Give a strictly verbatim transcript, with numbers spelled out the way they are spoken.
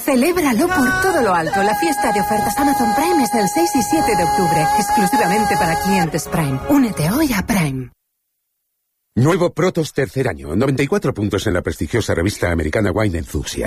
Celébralo por todo lo alto. La fiesta de ofertas Amazon Prime es el seis y siete de octubre, exclusivamente para clientes Prime. Únete hoy a Prime. Nuevo Protos tercer año, noventa y cuatro puntos en la prestigiosa revista americana Wine Enthusiast.